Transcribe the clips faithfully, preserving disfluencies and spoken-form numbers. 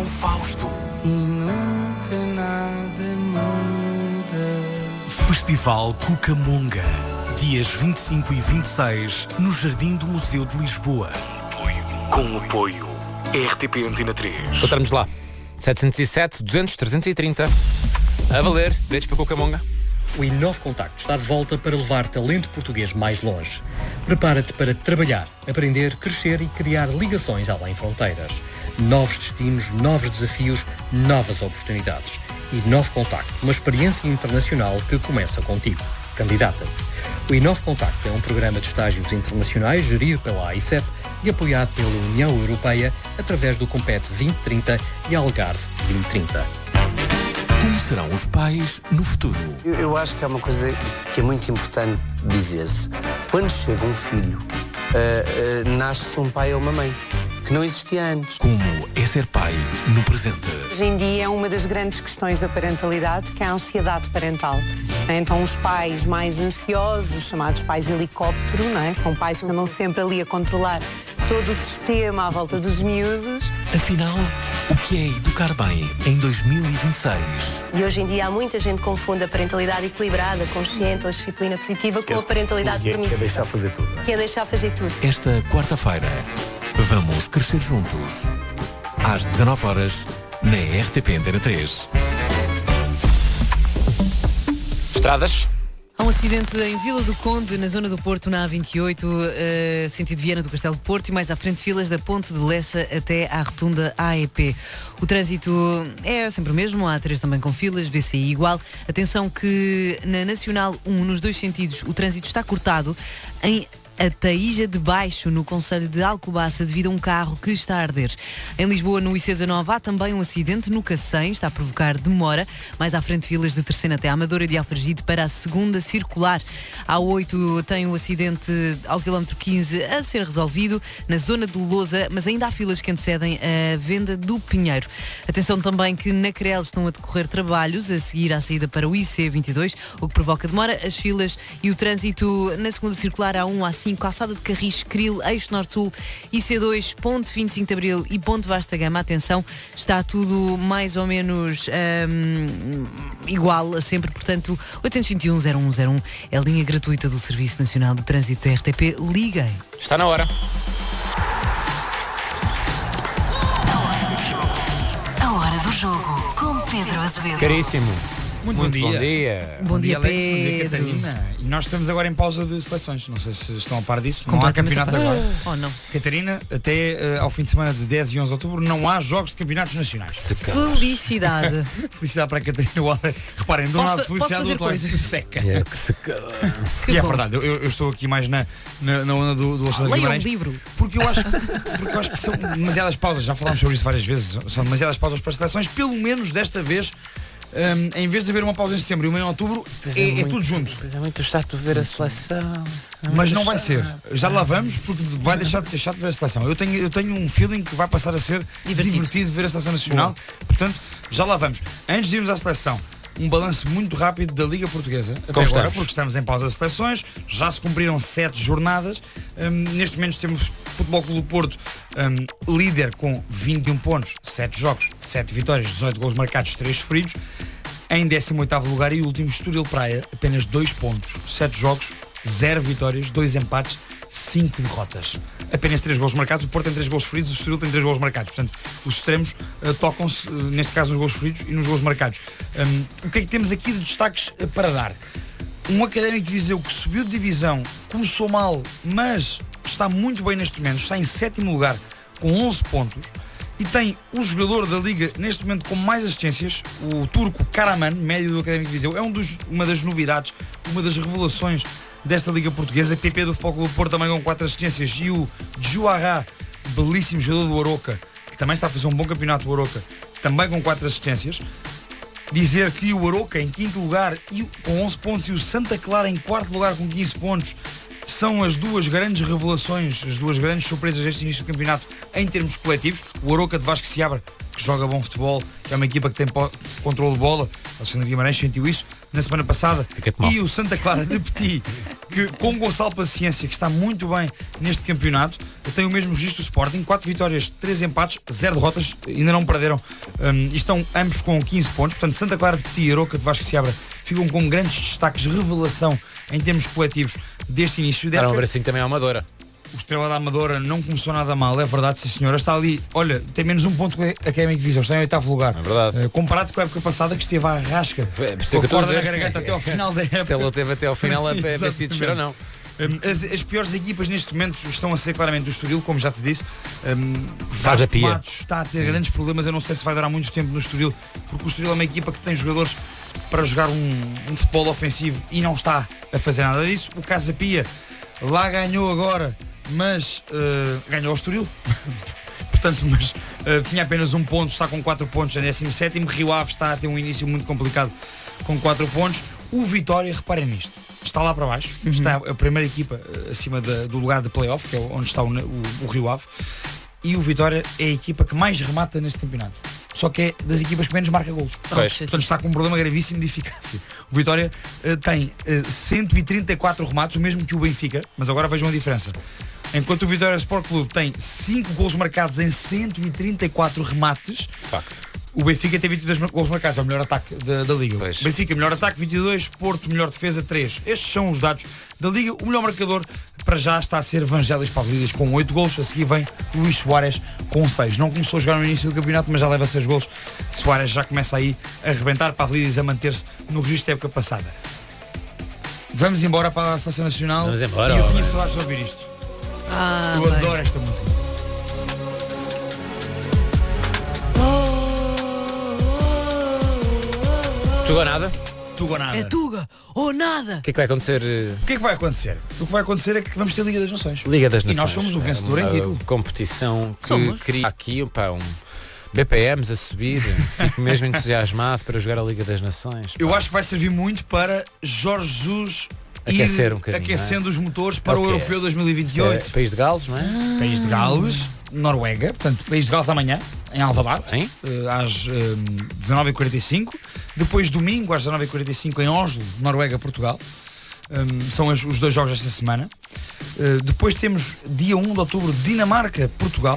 São Fausto. E nunca nada muda. Festival Cucamonga. Dias vinte e cinco e vinte e seis no Jardim do Museu de Lisboa. Com o apoio R T P Antena três. Voltamos lá. setecentos e sete, duzentos, trezentos e trinta. A valer. Bilhetes para Cucamonga. O Inove Contacto está de volta para levar talento português mais longe. Prepara-te para trabalhar, aprender, crescer e criar ligações além fronteiras. Novos destinos, novos desafios, novas oportunidades. Inove Contacto, uma experiência internacional que começa contigo. Candidata-te. O Inove Contacto é um programa de estágios internacionais gerido pela A I C E P e apoiado pela União Europeia através do Compete vinte trinta e Algarve vinte trinta. Como serão os pais no futuro? Eu, eu acho que é uma coisa que é muito importante dizer-se. Quando chega um filho, uh, uh, nasce-se um pai ou uma mãe, que não existia antes. Como é ser pai no presente? Hoje em dia é uma das grandes questões da parentalidade, que é a ansiedade parental. Então os pais mais ansiosos, chamados pais helicóptero, não é? São pais que andam sempre ali a controlar todo o sistema à volta dos miúdos. Afinal, o que é educar bem em dois mil e vinte e seis? E hoje em dia há muita gente que confunde a parentalidade equilibrada, consciente ou disciplina positiva com a parentalidade permissiva. Que é deixar fazer tudo, não é? Que é deixar fazer tudo. Esta quarta-feira, vamos crescer juntos. Às dezanove horas, na R T P Antena três. Estradas. Há um acidente em Vila do Conde, na zona do Porto, na A vinte e oito, uh, sentido Viana do Castelo de Porto, e mais à frente filas da Ponte de Lessa até à rotunda A E P. O trânsito é sempre o mesmo, a A três também com filas, V C I igual. Atenção que na Nacional um, nos dois sentidos, o trânsito está cortado em Ataíja de Baixo, no concelho de Alcobaça, devido a um carro que está a arder. Em Lisboa, no I C dezanove, há também um acidente no Cacém, está a provocar demora. Mais à frente, filas de Terceira até à Amadora e de Alfragide para a segunda circular. A oito tem o um acidente ao quilómetro quinze a ser resolvido, na zona de Lousa, mas ainda há filas que antecedem a venda do Pinheiro. Atenção também que na Crel estão a decorrer trabalhos a seguir à saída para o I C vinte e dois, o que provoca demora. As filas e o trânsito na segunda circular A um, A cinco, Calçada de Carris, Cril, Eixo Norte-Sul, I C dois, Ponte vinte e cinco de Abril e Ponte Vasta Gama. Atenção, está tudo mais ou menos um, igual a sempre, portanto, oito dois um, zero um zero um é a linha gratuita do Serviço Nacional de Trânsito da R T P. Liguem. Está na hora. A hora do jogo com Pedro Azevedo. Caríssimo. Muito, Muito bom dia. Bom dia, bom dia Alex, bom dia, Pedro. Catarina. E nós estamos agora em pausa de seleções. Não sei se estão a par disso. Não há campeonato agora. Oh, não. Catarina, até uh, ao fim de semana de dez e onze de outubro não há jogos de campeonatos nacionais. Felicidade. Felicidade para a Catarina. Reparem, do Posso- lado posso felicidade, do fazer outro lado coisas? seca. É que se... Que e é bom. verdade, eu, eu estou aqui mais na, na, na onda do, do Oceano de Leia um Guimarães. livro. Porque eu, acho, porque eu acho que são demasiadas pausas. Já falámos sobre isso várias vezes. São demasiadas pausas para as seleções. Pelo menos desta vez, um, em vez de haver uma pausa em setembro e uma em outubro, Pois é, é muito- tudo junto. Pois é muito chato ver a seleção. Mas não vai ser. Já lá vamos, porque vai deixar de ser chato ver a seleção. Eu tenho, eu tenho um feeling que vai passar a ser Divertido. divertido, ver a seleção nacional. Portanto, já lá vamos. Antes de irmos à seleção, um balanço muito rápido da Liga Portuguesa. Até Como agora, estamos? porque estamos em pausa de seleções. Já se cumpriram sete jornadas. Hum, neste momento temos Futebol Clube do Porto hum, líder com vinte e um pontos, sete jogos, sete vitórias, dezoito gols marcados, três sofridos. Em décimo oitavo lugar e último, Estoril Praia, apenas dois pontos, sete jogos, zero vitórias, dois empates, cinco derrotas. Apenas três gols marcados, o Porto tem três gols sofridos, o Estoril tem três gols marcados. Portanto, os extremos uh, tocam-se, uh, neste caso, nos gols sofridos e nos gols marcados. Um, o que é que temos aqui de destaques uh, para dar? Um Académico de Viseu que subiu de divisão, começou mal, mas está muito bem neste momento, está em sétimo lugar, com onze pontos. E tem o jogador da Liga, neste momento, com mais assistências, o turco Karaman, médio do Académico de Viseu. É um dos, uma das novidades, uma das revelações desta Liga Portuguesa. P P do Futebol Clube do Porto também com quatro assistências. E o Juará, belíssimo jogador do Aroca, que também está a fazer um bom campeonato do Aroca, também com quatro assistências. Dizer que o Aroca em quinto lugar e com onze pontos e o Santa Clara em quarto lugar com quinze pontos são as duas grandes revelações, as duas grandes surpresas deste início do campeonato em termos coletivos. O Aroca de Vasco Seabra, que joga bom futebol, que é uma equipa que tem controle de bola, o Oceano de Guimarães sentiu isso, na semana passada. mal. E o Santa Clara de Petit, que com o Gonçalo Paciência, que está muito bem neste campeonato, tem o mesmo registro do Sporting, quatro vitórias, três empates, zero derrotas, ainda não perderam, um, e estão ambos com quinze pontos. Portanto, Santa Clara de Petit e Aroca de Vasco de Seabra ficam com grandes destaques de revelação em termos coletivos deste início de época. Era um bracinho também à Amadora. O Estrela da Amadora não começou nada mal, é verdade, sim senhora. Está ali, olha, tem menos um ponto que a Académica de Viseu, está em oitavo lugar. É verdade. Uh, comparado com a época passada, que esteve à rasca, É, por isso com que a eu estou a corda na dizer. garganta até ao final da época. Estrela teve até ao final a ver se ia descer ou não. Um, as, as piores equipas neste momento estão a ser claramente do Estoril, como já te disse. Um, Faz a Vasco pia. Matos está a ter grandes problemas, eu não sei se vai durar muito tempo no Estoril, porque o Estoril é uma equipa que tem jogadores para jogar um, um futebol ofensivo e não está a fazer nada disso. O Casa Pia lá ganhou agora, mas uh, ganhou o Estoril. Portanto, mas uh, tinha apenas um ponto, está com quatro pontos, é décimo sétimo. Rio Ave está a ter um início muito complicado com quatro pontos. O Vitória, reparem nisto, está lá para baixo, uhum. está a primeira equipa uh, acima da, do lugar de play-off, que é onde está o, o, o Rio Ave, e o Vitória é a equipa que mais remata neste campeonato. Só que é das equipas que menos marca golos. Pois. Portanto, está com um problema gravíssimo de eficácia. O Vitória uh, tem uh, cento e trinta e quatro remates, o mesmo que o Benfica, mas agora vejam a diferença. Enquanto o Vitória Sport Clube tem cinco golos marcados em cento e trinta e quatro remates, Facto. o Benfica tem vinte e dois golos marcados, é o melhor ataque da, da Liga. Pois. Benfica, melhor ataque, vinte e dois, Porto, melhor defesa, três. Estes são os dados da Liga. O melhor marcador para já está a ser Vangelis Pavlidis com oito golos. A seguir vem Luís Soares com seis. Não começou a jogar no início do campeonato, mas já leva seis golos. Soares já começa aí a arrebentar, Pavlidis a manter-se no registro da época passada. Vamos embora para a Seleção Nacional. Vamos embora, E eu ó, tinha bem. saudades de ouvir isto. Ah, eu bem. adoro esta música. Tuga ou nada? Tuga ou nada. É Tuga ou nada. O que é que vai acontecer? eh, O que é que vai acontecer? O que vai acontecer é que vamos ter Liga das Nações. Liga das E Nações. nós somos o vencedor é em uma título. competição que Somos. cria aqui pá, um B P Ms a subir. Fico mesmo entusiasmado para jogar a Liga das Nações. Eu acho que vai servir muito para Jorge Jesus Aquecer ir um bocadinho, aquecendo não é? os motores para Ok. o Europeu dois mil e vinte e É, oito. País de Gales, não é? País de Gales, Noruega, portanto, País de Gales amanhã, em Alvalade, Sim. eh, às eh, dezanove e quarenta e cinco. Depois, domingo, às dezanove e quarenta e cinco, em Oslo, Noruega, Portugal. Um, são os, os dois jogos desta semana. Uh, depois temos, dia um de outubro, Dinamarca, Portugal.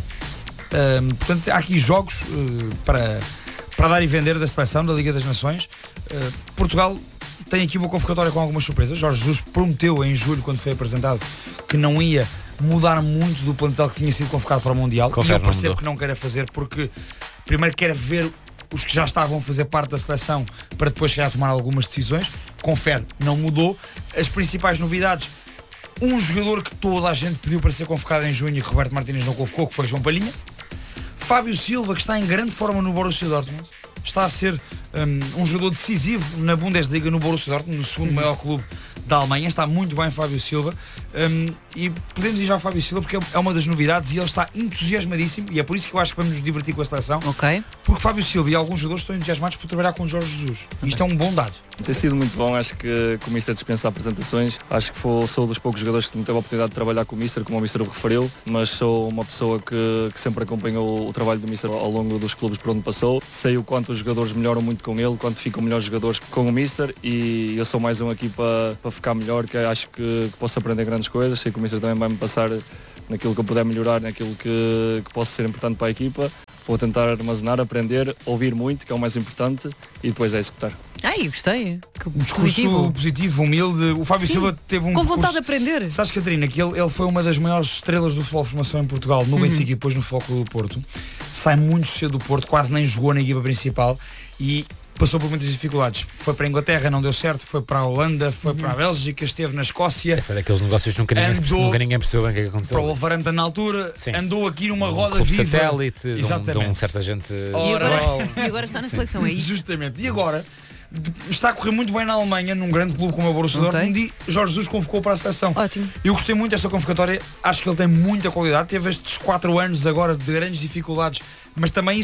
Um, portanto, há aqui jogos uh, para, para dar e vender da seleção da Liga das Nações. Uh, Portugal tem aqui uma convocatória com algumas surpresas. Jorge Jesus prometeu em julho, quando foi apresentado, que não ia mudar muito do plantel que tinha sido convocado para o Mundial. Confere, e eu não percebo mudou. que não queira fazer, porque primeiro quer ver os que já estavam a fazer parte da seleção para depois querer tomar algumas decisões. Confere, não mudou. As principais novidades: um jogador que toda a gente pediu para ser convocado em junho e que Roberto Martínez não convocou, que foi João Palhinha. Fábio Silva, que está em grande forma no Borussia Dortmund, está a ser um, um jogador decisivo na Bundesliga no Borussia Dortmund, no segundo maior clube da Alemanha. Está muito bem Fábio Silva, um, e podemos ir já ao Fábio Silva porque é uma das novidades e ele está entusiasmadíssimo, e é por isso que eu acho que vamos nos divertir com a seleção. Ok. Porque Fábio Silva e alguns jogadores estão entusiasmados por trabalhar com Jorge Jesus. Isto é um bom dado. Tem sido muito bom, acho que o Mister dispensa apresentações. Acho que foi, sou dos poucos jogadores que não teve a oportunidade de trabalhar com o Mister, como o Mister o referiu, mas sou uma pessoa que, que sempre acompanhou o trabalho do Mister ao longo dos clubes por onde passou. Sei o quanto os jogadores melhoram muito com ele, quanto ficam melhores jogadores com o Mister, e eu sou mais um aqui para, para ficar melhor, que acho que, que posso aprender grandes coisas. Sei que o Mister também vai me passar naquilo que eu puder melhorar, naquilo que, que possa ser importante para a equipa. Vou tentar armazenar, aprender, ouvir muito, que é o mais importante, e depois é executar. Ai, gostei. Que Um discurso positivo. positivo, humilde. O Fábio Sim, Silva teve um com vontade discurso... de aprender. Sabes, Catarina, que ele, ele foi uma das maiores estrelas do futebol de formação em Portugal, no Uhum. Benfica e depois no Futebol Clube do Porto. Sai muito cedo do Porto, quase nem jogou na equipa principal e passou por muitas dificuldades. Foi para a Inglaterra, não deu certo, foi para a Holanda, foi para a Bélgica, esteve na Escócia. Foi daqueles negócios que nunca ninguém, Andou nunca ninguém percebeu bem o que é que aconteceu. Para o Wolverhampton na altura, Sim. andou aqui numa Um roda clube viva. satélite de um, de Exatamente. um certa gente. E Ora, agora, e agora está na seleção, é isso? Justamente. E agora de- está a correr muito bem na Alemanha, num grande clube como é o Borussia Ok. Dortmund, e Jorge Jesus convocou para a seleção. Ótimo. Eu gostei muito desta convocatória, acho que ele tem muita qualidade, teve estes quatro anos agora de grandes dificuldades, mas também isso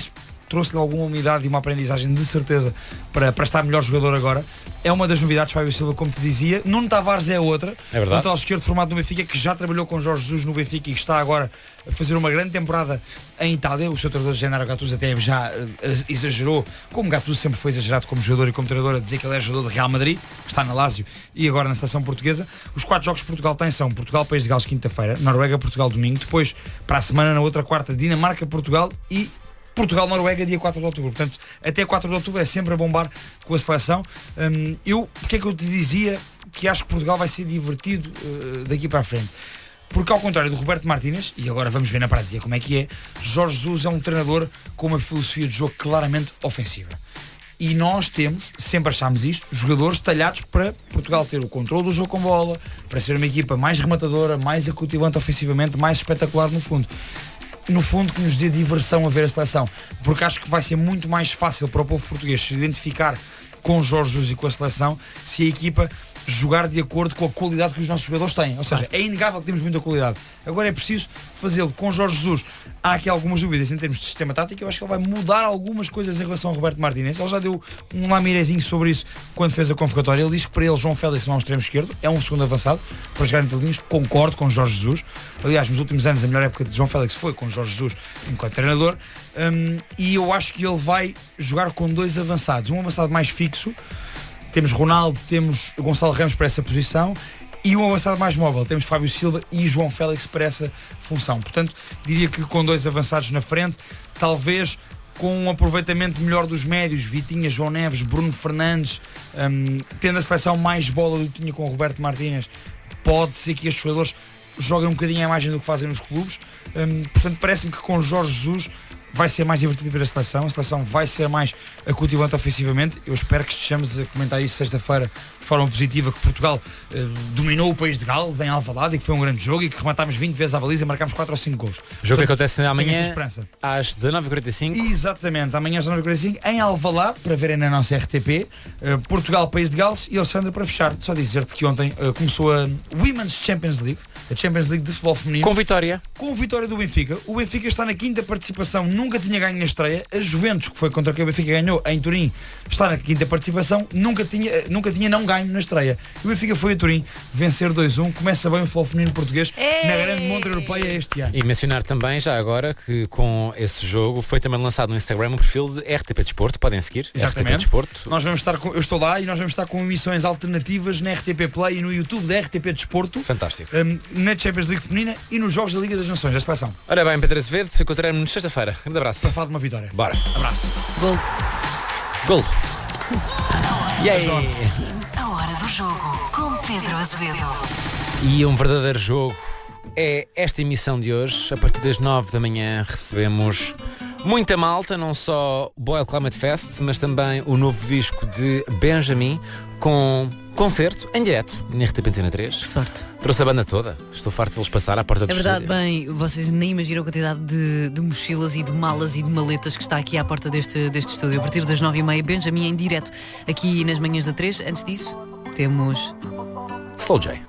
trouxe-lhe alguma umidade e uma aprendizagem de certeza para, para estar melhor jogador agora. É uma das novidades, Fábio Silva, como te dizia. Nuno Tavares é outra. É verdade. Lateral esquerdo formado no Benfica, que já trabalhou com Jorge Jesus no Benfica e que está agora a fazer uma grande temporada em Itália. O seu treinador Gennaro Gattuso até já uh, exagerou, como Gattuso sempre foi exagerado como jogador e como treinador, a dizer que ele é jogador de Real Madrid, que está na Lazio e agora na seleção portuguesa. Os quatro jogos que Portugal tem são Portugal, País de Gales, quinta-feira, Noruega, Portugal, domingo. Depois, para a semana, na outra quarta, Dinamarca, Portugal e Portugal-Noruega, dia quatro de outubro. Portanto, até quatro de outubro é sempre a bombar com a seleção. Um, eu, o que é que eu te dizia? Que acho que Portugal vai ser divertido uh, daqui para a frente. Porque ao contrário do Roberto Martínez, e agora vamos ver na prática como é que é, Jorge Jesus é um treinador com uma filosofia de jogo claramente ofensiva. E nós temos, sempre achámos isto, jogadores talhados para Portugal ter o controle do jogo com bola, para ser uma equipa mais rematadora, mais acutilante ofensivamente, mais espetacular no fundo. No fundo, que nos dê diversão a ver a seleção, porque acho que vai ser muito mais fácil para o povo português se identificar com o Jorge Jesus e com a seleção se a equipa jogar de acordo com a qualidade que os nossos jogadores têm. Ou seja, é inegável que temos muita qualidade. Agora é preciso fazê-lo com Jorge Jesus. Há aqui algumas dúvidas em termos de sistema tático. Eu acho que ele vai mudar algumas coisas em relação ao Roberto Martínez. Ele já deu um lamirezinho sobre isso quando fez a convocatória. Ele diz que para ele João Félix não é um extremo esquerdo, é um segundo avançado para jogar entre linhas. Concordo com Jorge Jesus. Aliás, nos últimos anos a melhor época de João Félix foi com Jorge Jesus enquanto treinador. Um, e eu acho que ele vai jogar com dois avançados. Um avançado mais fixo. Temos Ronaldo, temos Gonçalo Ramos para essa posição e um avançado mais móvel. Temos Fábio Silva e João Félix para essa função. Portanto, diria que com dois avançados na frente, talvez com um aproveitamento melhor dos médios, Vitinha, João Neves, Bruno Fernandes, um, tendo a seleção mais bola do que tinha com o Roberto Martínez, pode ser que estes jogadores joguem um bocadinho a imagem do que fazem nos clubes. Um, portanto, parece-me que com Jorge Jesus vai ser mais divertido ver a seleção, a seleção vai ser mais acutilante ofensivamente. Eu espero que estejamos a comentar isso sexta-feira de forma positiva, que Portugal eh, dominou o País de Gales em Alvalade e que foi um grande jogo e que rematámos vinte vezes à baliza e marcámos quatro ou cinco gols. O jogo que acontece amanhã às dezanove e quarenta e cinco. Exatamente, amanhã às dezanove e quarenta e cinco em Alvalade, para verem na nossa R T P. uh, Portugal, País de Gales. E Alexandre, para fechar, só dizer-te que ontem uh, começou a Women's Champions League, a Champions League de futebol feminino, com vitória com vitória do Benfica. O Benfica está na quinta participação, nunca tinha ganho na estreia. A Juventus, que foi contra quem o Benfica ganhou em Turim, está na quinta participação, nunca tinha, nunca tinha não ganho na estreia. E o Benfica foi a Turim vencer dois a um. Começa bem o futebol feminino português na grande montra europeia este ano. E mencionar também, já agora, que com esse jogo foi também lançado no Instagram o perfil de R T P Desporto. Podem seguir. Exatamente. R T P Desporto. Nós vamos estar com, eu estou lá e nós vamos estar com emissões alternativas na R T P Play e no YouTube da R T P Desporto. Fantástico. Um, na Champions League feminina e nos jogos da Liga das Nações, da seleção. Ora bem, Pedro Azevedo, encontramos-nos sexta-feira. Grande abraço. Para falar de uma vitória. Bora. Abraço. Gol. Gol. E aí? A hora do jogo com Pedro Azevedo. E um verdadeiro jogo é esta emissão de hoje. A partir das nove da manhã recebemos muita malta, não só o Boyle Climate Fest, mas também o novo disco de Benjamin, com concerto em direto na R T P Antena três. Que sorte. Trouxe a banda toda. Estou farto de eles passar à porta do É verdade, estúdio. bem, vocês nem imaginam a quantidade de, de mochilas e de malas e de maletas que está aqui à porta deste, deste estúdio. A partir das nove e meia, Benjamin em direto aqui nas manhãs da três. Antes disso, temos Slow J.